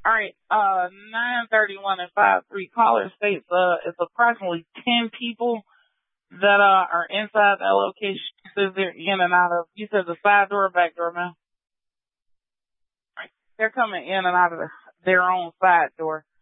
All right, 931 and 53 caller states, it's approximately 10 people that, are inside that location. Says they're in and out of, you said the side door or back door, man? Right. They're coming in and out of their own side door.